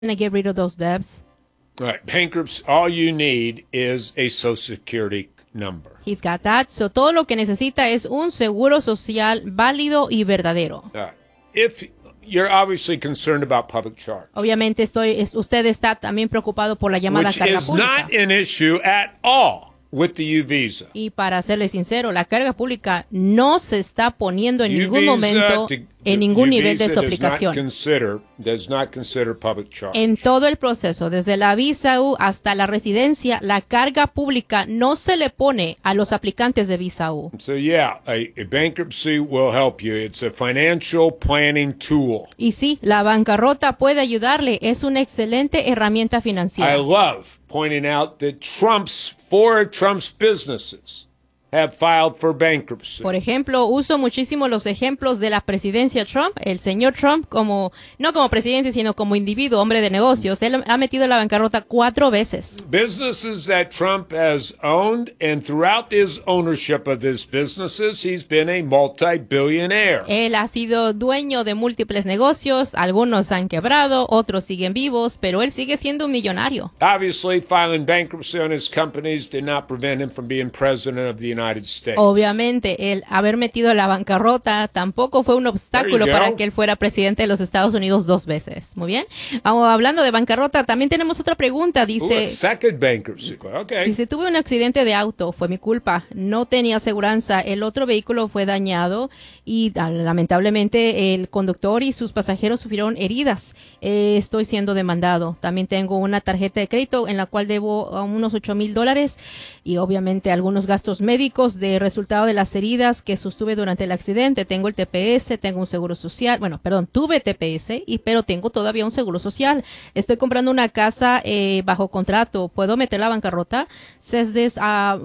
to get rid of those debts. All right, bankruptcy, all you need is a Social Security number. He's got that. So todo lo que necesita es un seguro social válido y verdadero. If you're obviously concerned about public charge, Obviamente usted está también preocupado por la llamada which carga is pública. not an issue at all with the U-Visa. Y para serle sincero, la carga pública no se está poniendo en ningún momento en ningún nivel de su aplicación. Does not consider public charge. En todo el proceso, desde la visa U hasta la residencia, la carga pública no se le pone a los aplicantes de visa U. So yeah, a bankruptcy will help you. It's a financial planning tool. Y sí, la bancarrota puede ayudarle. Es una excelente herramienta financiera. I love pointing out that four of Trump's businesses have filed for bankruptcy. Por ejemplo, uso muchísimo los ejemplos de la presidencia Trump. El señor Trump, no como presidente, sino como individuo, hombre de negocios, él ha metido la bancarrota 4 veces. Businesses that Trump has owned, and throughout his ownership of these businesses, he's been a multi-billionaire. Él ha sido dueño de múltiples negocios, algunos han quebrado, otros siguen vivos, pero él sigue siendo un millonario. Obviously, filing bankruptcy on his companies did not prevent him from being president of the United States. Obviamente, el haber metido la bancarrota tampoco fue un obstáculo para que él fuera presidente de los Estados Unidos 2 veces. Muy bien. Hablando de bancarrota, también tenemos otra pregunta. Dice, second bankruptcy. Okay. Dice, tuve un accidente de auto, fue mi culpa, no tenía aseguranza, el otro vehículo fue dañado y lamentablemente el conductor y sus pasajeros sufrieron heridas. Estoy siendo demandado. También tengo una tarjeta de crédito en la cual debo unos $8,000 y obviamente algunos gastos médicos de resultado de las heridas que sostuve durante el accidente. Tengo el TPS, tengo un seguro social, tuve TPS, pero tengo todavía un seguro social. Estoy comprando una casa bajo contrato. ¿Puedo meter la bancarrota? Says this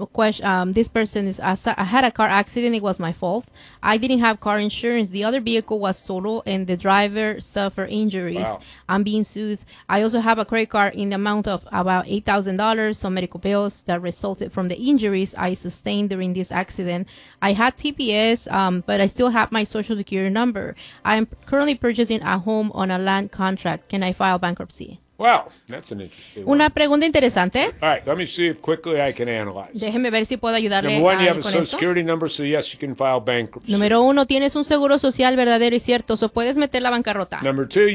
person is, I had a car accident, it was my fault. I didn't have car insurance. The other vehicle was total and the driver suffered injuries. Wow. I'm being sued. I also have a credit card in the amount of about $8,000, some medical bills that resulted from the injuries I sustained during this accident. I had TPS, but I still have my social security number. I am currently purchasing a home on a land contract. Can I file bankruptcy? Wow, that's an interesting one. Una pregunta interesante. All right, let me see if quickly I can analyze. Déjeme ver si puedo ayudarle Number one, you have a con social esto. security number, so yes, you can file bankruptcy. Número 1, tienes un seguro social verdadero y cierto, so puedes meter la bancarrota. Number 2,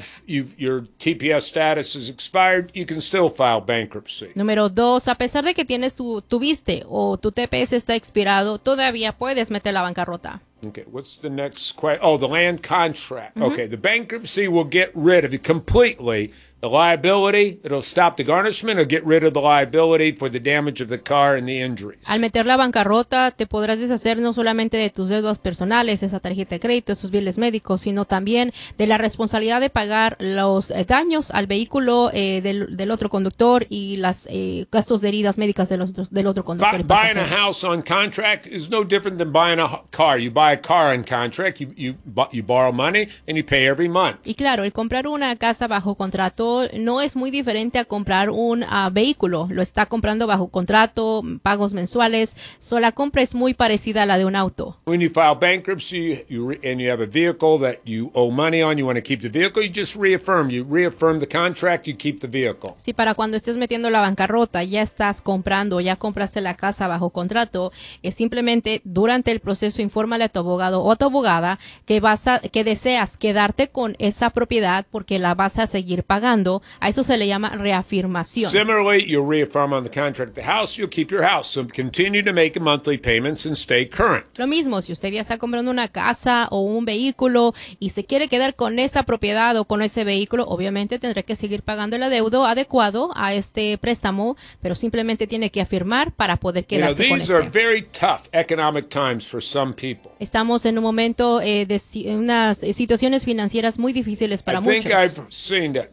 your TPS status is expired, you can still file bankruptcy. Número 2, a pesar de que tuviste o tu TPS está expirado, todavía puedes meter la bancarrota. Okay, what's the next question? Oh, the land contract. Okay, the bankruptcy will get rid of it completely. The liability, it'll stop the garnishment, it'll get rid of the liability for the damage of the car and the injuries. Al meter la bancarrota, te podrás deshacer no solamente de tus deudas personales, esa tarjeta de crédito, esos bienes médicos, sino también de la responsabilidad de pagar los daños al vehículo del otro conductor y las gastos de heridas médicas del otro conductor. Buying a house on contract is no different than buying a car. You buy a car on contract, you borrow money and you pay every month. Y claro, el comprar una casa bajo contrato no es muy diferente a comprar un vehículo. Lo está comprando bajo contrato, pagos mensuales. La compra es muy parecida a la de un auto. When you file bankruptcy and you have a vehicle that you owe money on, you want to keep the vehicle, you just reaffirm. You reaffirm the contract, you keep the vehicle. Si para cuando estés metiendo la bancarrota ya estás comprando, ya compraste la casa bajo contrato, es simplemente durante el proceso infórmale a tu abogado o a tu abogada que deseas quedarte con esa propiedad porque la vas a seguir pagando. A eso se le llama reafirmación. Similarly, you'll reaffirm on the contract the house, you'll keep your house. So continue to make monthly payments and stay current. Lo mismo, si usted ya está comprando una casa o un vehículo y se quiere quedar con esa propiedad o con ese vehículo, obviamente tendrá que seguir pagando el adeudo adecuado a este préstamo, pero simplemente tiene que afirmar para poder quedarse con these are very tough economic times for some people. Estamos en un momento de unas situaciones financieras muy difíciles para muchos. I think I've seen that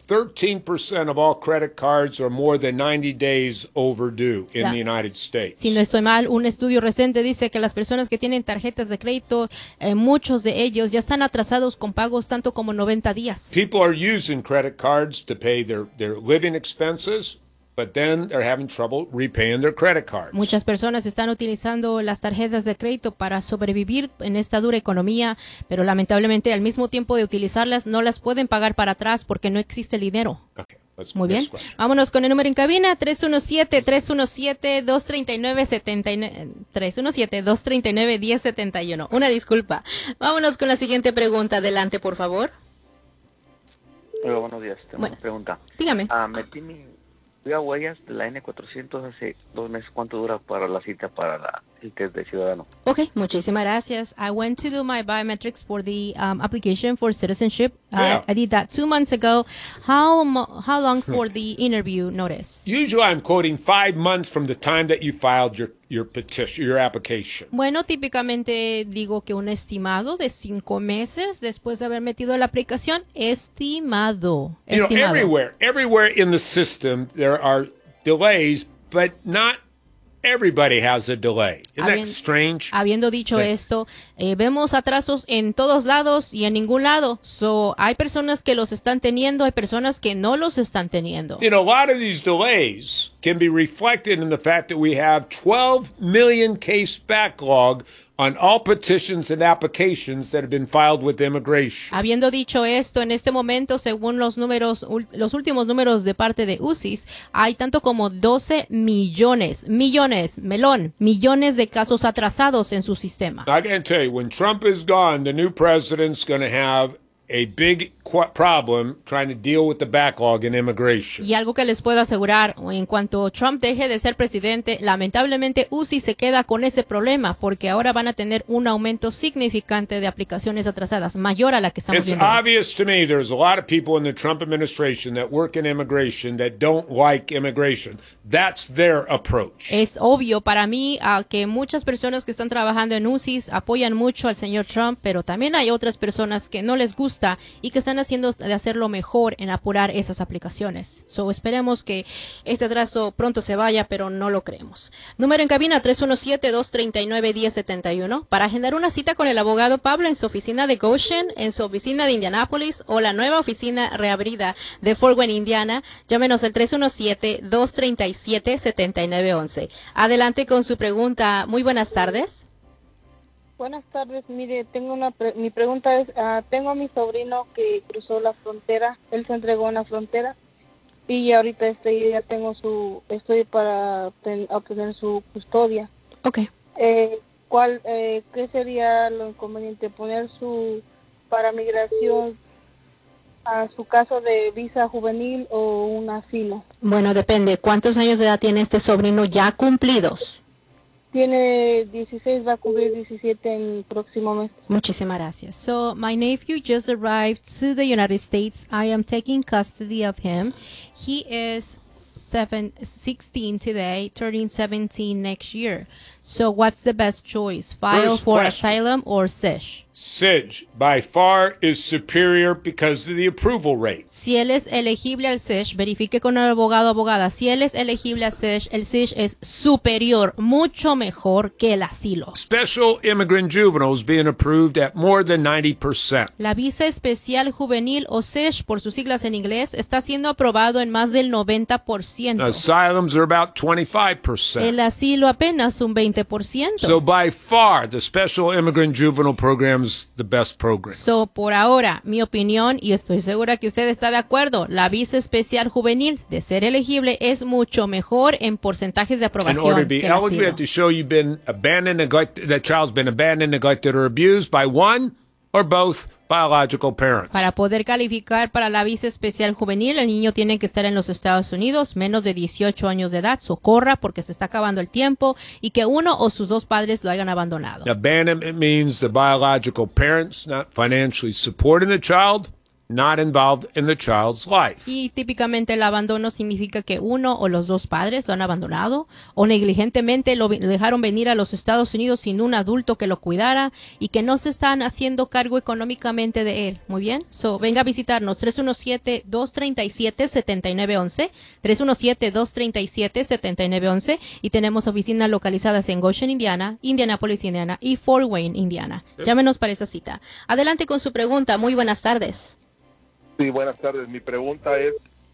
13% of all credit cards are more than 90 days overdue in the United States. Si no estoy mal, un estudio reciente dice que las personas que tienen tarjetas de crédito, muchos de ellos ya están atrasados con pagos tanto como 90 días. People are using credit cards to pay their living expenses, but then they're having trouble repaying their credit cards. Muchas personas están utilizando las tarjetas de crédito para sobrevivir en esta dura economía, pero lamentablemente al mismo tiempo de utilizarlas no las pueden pagar para atrás porque no existe el dinero. Okay, let's Muy bien. next question. Vámonos con el número en cabina, 317-239-1071. 317-239-1071. Una disculpa. Vámonos con la siguiente pregunta. Adelante, por favor. Hola, buenos días. Tengo Buenas. una pregunta. Dígame. Fui a huellas de la N400 hace 2 meses. ¿Cuánto dura para la cita para el test de ciudadano? Okay, muchísimas gracias. I went to do my biometrics for the application for citizenship. Yeah. I did that 2 months ago. How long for the interview notice? Usually I'm quoting 5 months from the time that you filed your petition, your application. Bueno, típicamente digo que un estimado de 5 meses después de haber metido la aplicación. Estimado. You know, everywhere in the system there are delays, but not everybody has a delay. Isn't that strange? Habiendo dicho esto, vemos atrasos en todos lados y en ningún lado. Hay personas que los están teniendo, hay personas que no los están teniendo. You know, a lot of these delays can be reflected in the fact that we have 12 million case backlog on all petitions and applications that have been filed with immigration. Habiendo dicho esto, en este momento, según los últimos números de parte de UCIS, hay tanto como 12 millones de casos atrasados en su sistema. I can tell you, when Trump is gone, the new president's going to have a big problem trying to deal with the backlog in immigration. Y algo que les puedo asegurar, en cuanto Trump deje de ser presidente, lamentablemente UCI se queda con ese problema, porque ahora van a tener un aumento significante de aplicaciones atrasadas, mayor a la que estamos It's viendo. obvious to me there's a lot of people in the Trump administration that work in immigration that don't like immigration. That's their approach. Es obvio para mí que muchas personas que están trabajando en UCIS apoyan mucho al señor Trump, pero también hay otras personas que no les gusta y que están haciendo de hacerlo mejor en apurar esas aplicaciones. Esperemos que este atraso pronto se vaya, pero no lo creemos. Número en cabina 317-239-1071 para agendar una cita con el abogado Pablo en su oficina de Goshen, en su oficina de Indianápolis o la nueva oficina reabrida de Fort Wayne, Indiana. Llámenos al 317-237-7911. Adelante con su pregunta. Muy buenas tardes. Buenas tardes, mire, mi pregunta es, tengo a mi sobrino que cruzó la frontera, él se entregó en la frontera y ahorita estoy para obtener su custodia. Okay. ¿Qué sería lo inconveniente? ¿Poner para migración a su caso de visa juvenil o un asilo? Bueno, depende. ¿Cuántos años de edad tiene este sobrino ya cumplidos? Tiene 16, va a cumplir 17 en el próximo mes. Muchísimas gracias. So, my nephew just arrived to the United States. I am taking custody of him. He is 16 today, turning 17 next year. So, what's the best choice? File First for question. asylum or SIJ? SIJ, by far, is superior because of the approval rate. Si él es elegible al SIJ, verifique con el abogado o abogada. Si él es elegible al SIJ, el SIJ es superior, mucho mejor que el asilo. Special immigrant juveniles being approved at more than 90%. La visa especial juvenil o SIJ, por sus siglas en inglés, está siendo aprobado en más del 90%. Asylums are about 25%. El asilo apenas un 20%. So by far, the Special Immigrant Juvenile Program is the best program. Por ahora, mi opinión, y estoy segura que usted está de acuerdo, la visa especial juvenil, de ser elegible, es mucho mejor en porcentajes de In aprobación order to be que el eligible, you have asilo. to show you've been abandoned, neglected, that child's been abandoned, neglected, or abused by one or both biological parents. Para poder calificar para la visa especial juvenil, el niño tiene que estar en los Estados Unidos, menos de 18 años de edad, socorra porque se está acabando el tiempo, y que uno o sus dos padres lo hayan abandonado. Abandonment means the biological parents not financially supporting the child, not involved in the child's life. Y típicamente el abandono significa que uno o los dos padres lo han abandonado o negligentemente lo dejaron venir a los Estados Unidos sin un adulto que lo cuidara y que no se están haciendo cargo económicamente de él. Muy bien. Venga a visitarnos 317-237-7911, 317-237-7911 y tenemos oficinas localizadas en Goshen, Indiana, Indianapolis, Indiana y Fort Wayne, Indiana. Llámenos para esa cita. Adelante con su pregunta. Muy buenas tardes. Sí, buenas tardes. Mi pregunta es,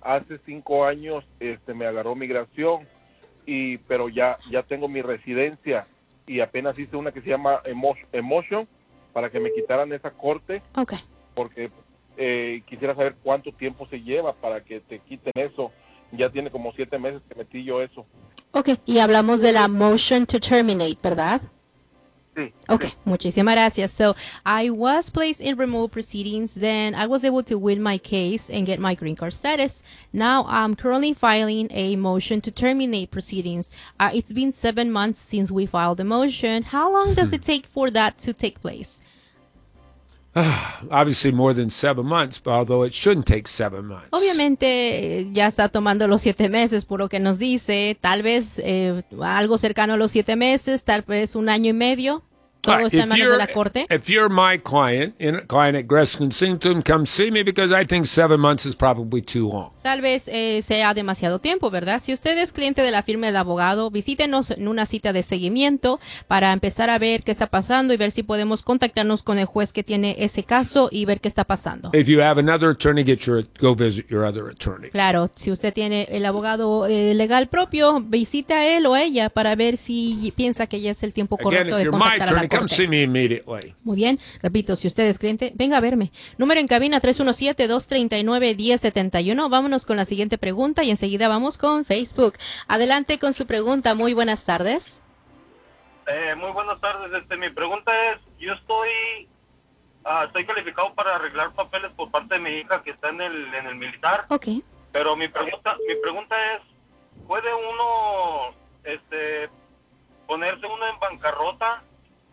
hace 5 años me agarró migración, pero ya tengo mi residencia y apenas hice una que se llama Emotion para que me quitaran esa corte. Okay. Porque quisiera saber cuánto tiempo se lleva para que te quiten eso. Ya tiene como 7 meses que metí yo eso. Okay, y hablamos de la motion to terminate, ¿verdad? Sí. Okay, muchísimas gracias. So, I was placed in removal proceedings, then I was able to win my case and get my green card status. Now, I'm currently filing a motion to terminate proceedings. It's been 7 months since we filed the motion. How long does it take for that to take place? Obviously more than 7 months, although it shouldn't take 7 months. Obviamente ya está tomando los 7 meses por lo que nos dice, tal vez algo cercano a los 7 meses, tal vez 1 año y medio. Todo está en manos de la corte. If you're my client at Gresham Singleton, come see me because I think 7 months is probably too long. Tal vez sea demasiado tiempo, ¿verdad? Si usted es cliente de la firma del abogado, visítenos en una cita de seguimiento para empezar a ver qué está pasando y ver si podemos contactarnos con el juez que tiene ese caso y ver qué está pasando. If you have another attorney, go visit your other attorney. Claro, si usted tiene el abogado legal propio, visita a él o a ella para ver si piensa que ya es el tiempo correcto de contactar a la come see me immediately. Muy bien, repito, si usted es cliente, venga a verme. Número en cabina 317-239-1071. Vámonos con la siguiente pregunta y enseguida vamos con Facebook. Adelante con su pregunta. Muy buenas tardes. Muy buenas tardes. Mi pregunta es, yo estoy calificado para arreglar papeles por parte de mi hija que está en el militar. Okay. Pero mi pregunta es, ¿puede uno ponerse uno en bancarrota?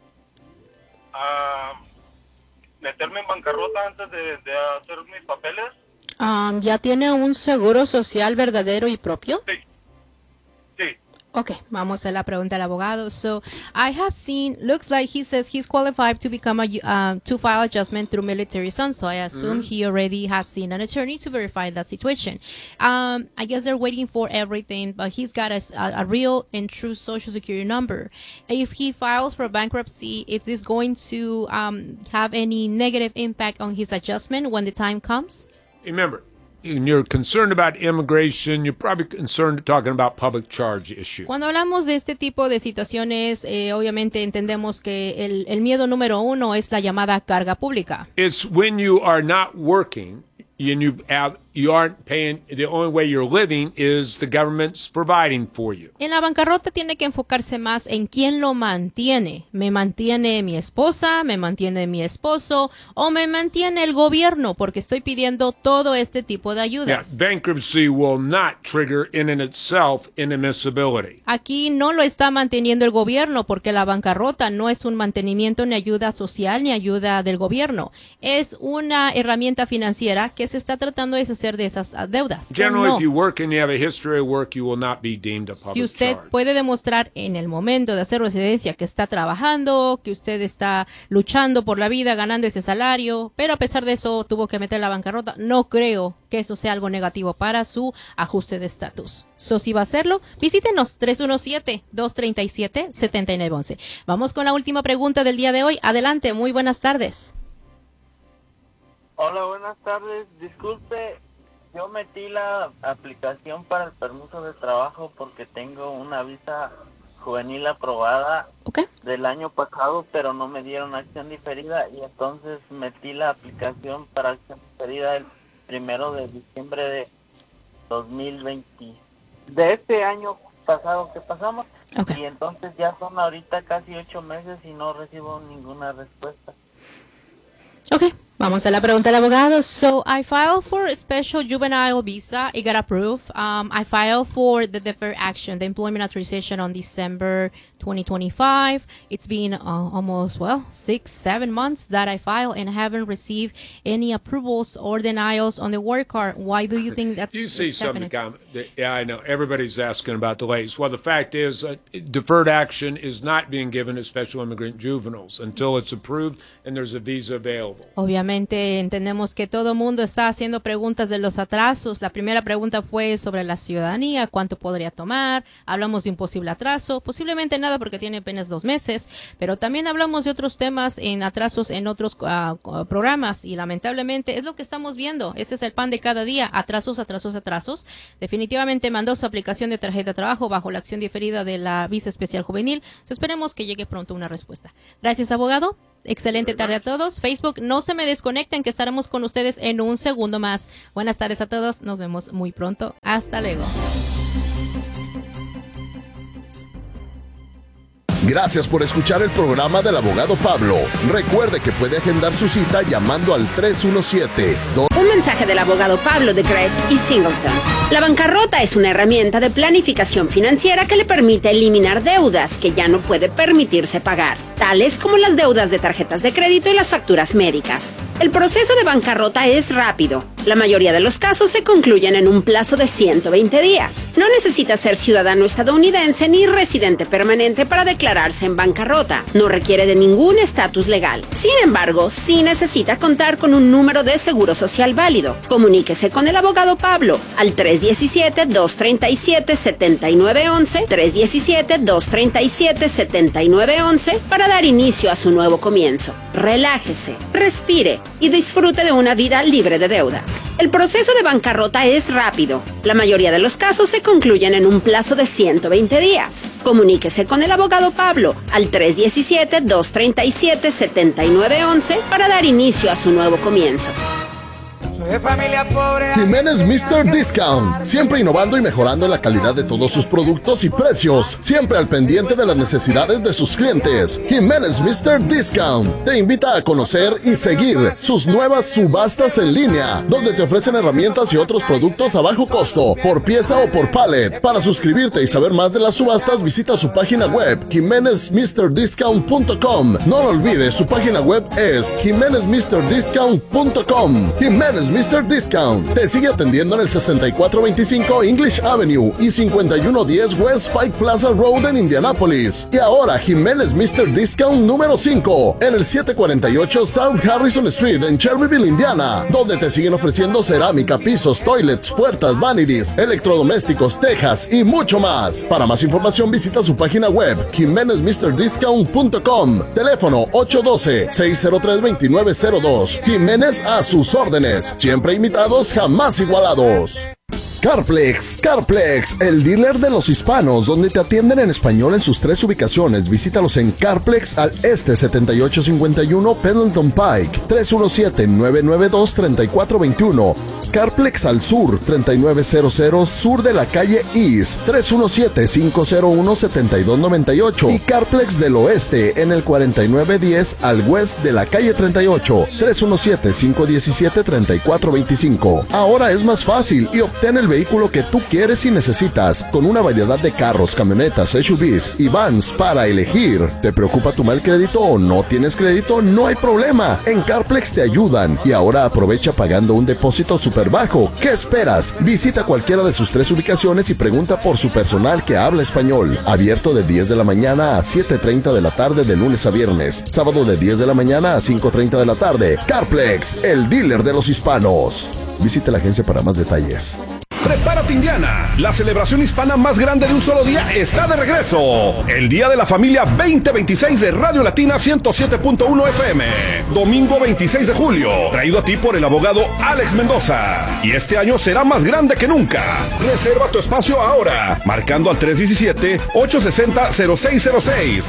¿Meterme en bancarrota antes de hacer mis papeles? ¿Ya tiene un seguro social verdadero y propio? Sí. Sí. Okay, vamos a la pregunta del abogado. So, I have seen, looks like he says he's qualified to become to file adjustment through Military Sun. So I assume he already has seen an attorney to verify that situation. I guess they're waiting for everything, but he's got a real and true Social Security number. If he files for bankruptcy, is this going to have any negative impact on his adjustment when the time comes? Remember, when you're concerned about immigration, you're probably concerned talking about public charge issue. Cuando hablamos de este tipo de situaciones, obviamente entendemos que el miedo número uno es la llamada carga pública. It's when you are not working and you aren't paying. The only way you're living is the government's providing for you. En la bancarrota tiene que enfocarse más en quién lo mantiene. ¿Me mantiene mi esposa? ¿Me mantiene mi esposo? ¿O me mantiene el gobierno? Porque estoy pidiendo todo este tipo de ayudas. Yeah, bankruptcy will not trigger in and itself inadmissibility. Aquí no lo está manteniendo el gobierno porque la bancarrota no es un mantenimiento ni ayuda social ni ayuda del gobierno. Es una herramienta financiera que se está tratando de deshacer de esas deudas. Generally, No. if you work and you have a history of work, you will not be deemed a public Si usted charge. puede demostrar en el momento de hacer residencia que está trabajando, que usted está luchando por la vida, ganando ese salario, pero a pesar de eso tuvo que meter la bancarrota, no creo que eso sea algo negativo para su ajuste de estatus. Si va a hacerlo, visítenos 317-237-7911. Vamos con la última pregunta del día de hoy. Adelante, muy buenas tardes. Hola, buenas tardes. Disculpe, yo metí la aplicación para el permiso de trabajo porque tengo una visa juvenil aprobada del año pasado, pero no me dieron acción diferida y entonces metí la aplicación para acción diferida el 1 de diciembre de 2020, de este año pasado que pasamos, y entonces ya son ahorita casi 8 meses y no recibo ninguna respuesta. Okay, vamos a la pregunta del abogado. So I filed for a special juvenile visa. It got approved. I filed for the deferred action, the employment authorization on December 2025. It's been almost, 6-7 months that I filed and haven't received any approvals or denials on the work card. Why do you think that's You see happening? yeah, I know. Everybody's asking about delays. Well, the fact is deferred action is not being given to special immigrant juveniles until it's approved and there's a visa available. Obviamente Obviamente entendemos que todo mundo está haciendo preguntas de los atrasos. La primera pregunta fue sobre la ciudadanía, cuánto podría tomar. Hablamos de un posible atraso, posiblemente nada porque tiene apenas 2 meses, pero también hablamos de otros temas en atrasos en otros programas y lamentablemente es lo que estamos viendo. Ese es el pan de cada día, atrasos. Definitivamente mandó su aplicación de tarjeta de trabajo bajo la acción diferida de la Visa Especial Juvenil. Esperemos que llegue pronto una respuesta. Gracias, abogado. Excelente tarde a todos. Facebook, no se me desconecten que estaremos con ustedes en un segundo más. Buenas tardes a todos. Nos vemos muy pronto. Hasta luego. Gracias por escuchar el programa del abogado Pablo. Recuerde que puede agendar su cita llamando al 317. Un mensaje del abogado Pablo de Gress y Singleton. La bancarrota es una herramienta de planificación financiera que le permite eliminar deudas que ya no puede permitirse pagar, tales como las deudas de tarjetas de crédito y las facturas médicas. El proceso de bancarrota es rápido. La mayoría de los casos se concluyen en un plazo de 120 días. No necesita ser ciudadano estadounidense ni residente permanente para declararse en bancarrota. No requiere de ningún estatus legal. Sin embargo, sí necesita contar con un número de seguro social válido. Comuníquese con el abogado Pablo al 317-237-7911, 317-237-7911 para dar inicio a su nuevo comienzo. Relájese, respire y disfrute de una vida libre de deudas. El proceso de bancarrota es rápido. La mayoría de los casos se concluyen en un plazo de 120 días. Comuníquese con el abogado Pablo al 317-237-7911 para dar inicio a su nuevo comienzo. Jiménez Mr. Discount, siempre innovando y mejorando la calidad de todos sus productos y precios, siempre al pendiente de las necesidades de sus clientes. Jiménez Mr. Discount te invita a conocer y seguir sus nuevas subastas en línea, donde te ofrecen herramientas y otros productos a bajo costo, por pieza o por pallet. Para suscribirte y saber más de las subastas, visita su página web, jimenezmrdiscount.com. No lo olvides, su página web es jimenezmrdiscount.com. Jiménez Mr. Discount te sigue atendiendo en el 6425 English Avenue y 5110 West Pike Plaza Road en Indianapolis. Y ahora Jiménez Mr. Discount número 5 en el 748 South Harrison Street en Cherryville, Indiana, donde te siguen ofreciendo cerámica, pisos, toilets, puertas, vanities, electrodomésticos, tejas y mucho más. Para más información visita su página web jimenezmrdiscount.com. Teléfono 812-603-2902. Jiménez a sus órdenes. Siempre imitados, jamás igualados. Carplex, el dealer de los hispanos, donde te atienden en español en sus 3 ubicaciones. Visítalos en Carplex al este 7851 Pendleton Pike, 317-992-3421. Carplex al sur, 3900 sur de la calle East, 317-501-7298. Y Carplex del oeste en el 4910 al west de la calle 38, 317-517-3425. Ahora es más fácil y obtén el vehículo que tú quieres y necesitas, con una variedad de carros, camionetas, SUVs y vans para elegir. ¿Te preocupa tu mal crédito o no tienes crédito? No hay problema. En Carplex te ayudan. Y ahora aprovecha pagando un depósito súper bajo. ¿Qué esperas? Visita cualquiera de sus 3 ubicaciones y pregunta por su personal que habla español. Abierto de 10 de la mañana a 7:30 de la tarde de lunes a viernes. Sábado de 10 de la mañana a 5:30 de la tarde. Carplex, el dealer de los hispanos. Visite la agencia para más detalles. Prepárate, Indiana. La celebración hispana más grande de un solo día está de regreso. El Día de la Familia 2026 de Radio Latina 107.1 FM. Domingo 26 de julio. Traído a ti por el abogado Alex Mendoza. Y este año será más grande que nunca. Reserva tu espacio ahora. Marcando al 317-860-0606.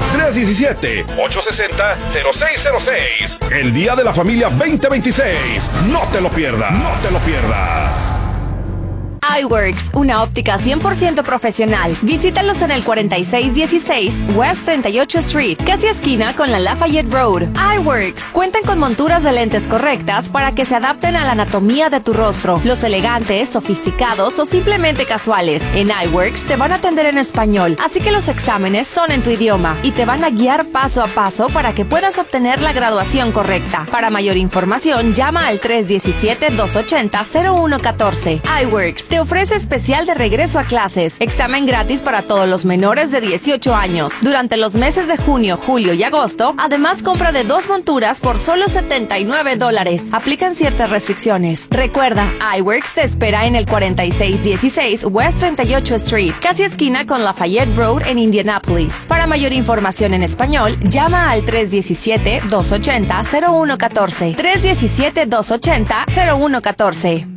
317-860-0606. El Día de la Familia 2026. No te lo pierdas. No te lo pierdas. iWorks, una óptica 100% profesional. Visítalos en el 4616 West 38 Street, casi esquina con la Lafayette Road. iWorks cuentan con monturas de lentes correctas para que se adapten a la anatomía de tu rostro. Los elegantes, sofisticados o simplemente casuales. En iWorks te van a atender en español, así que los exámenes son en tu idioma y te van a guiar paso a paso para que puedas obtener la graduación correcta. Para mayor información, llama al 317-280-0114. iWorks te te ofrece especial de regreso a clases, examen gratis para todos los menores de 18 años. Durante los meses de junio, julio y agosto, además compra de 2 monturas por solo $79. Aplican ciertas restricciones. Recuerda, iWorks te espera en el 4616 West 38 Street, casi esquina con Lafayette Road en Indianapolis. Para mayor información en español, llama al 317-280-0114. 317-280-0114.